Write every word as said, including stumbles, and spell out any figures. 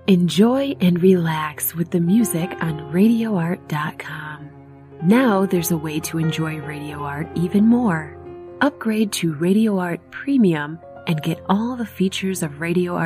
Enjoy and relax with the music on radio art dot com. Now there's a way to enjoy Radio Art even more. Upgrade to Radio Art Premium and get all the features of Radio Art